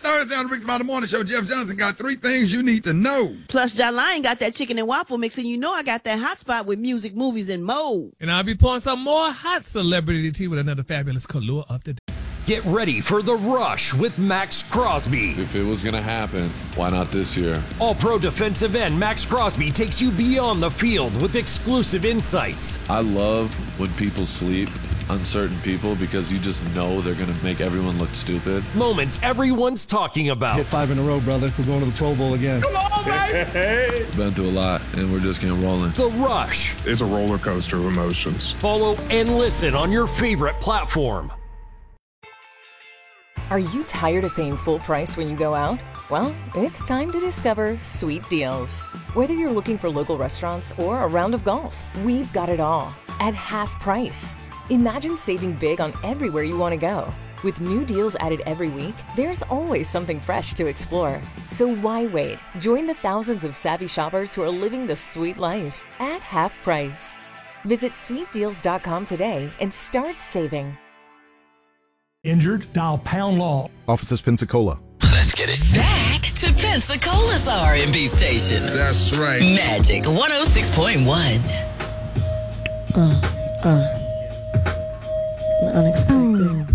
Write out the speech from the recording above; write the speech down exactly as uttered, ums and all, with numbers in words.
Thursday on the Rick Smiley Morning Show. Jeff Johnson got three things you need to know. Plus, John Lyon got that chicken and waffle mix, and you know I got that hot spot with music, movies, and mode. And I'll be pouring some more hot celebrity tea with another fabulous Kahlua up to date. Get ready for The Rush with Max Crosby. If it was going to happen, why not this year? All-pro defensive end Max Crosby takes you beyond the field with exclusive insights. I love when people sleep, uncertain people, because you just know they're going to make everyone look stupid. Moments everyone's talking about. Hit five in a row, brother. We're going to the Pro Bowl again. Come on, baby! Been through a lot, and we're just getting rolling. The Rush. It's a roller coaster of emotions. Follow and listen on your favorite platform. Are you tired of paying full price when you go out? Well, it's time to discover Sweet Deals. Whether you're looking for local restaurants or a round of golf, we've got it all at half price. Imagine saving big on everywhere you want to go. With new deals added every week, there's always something fresh to explore. So why wait? Join the thousands of savvy shoppers who are living the sweet life at half price. Visit sweet deals dot com today and start saving. Injured? Dial Pound Law. Officers Pensacola. Let's get it back to Pensacola's R and B station. That's right. Magic one oh six point one. Uh, uh, unexpected.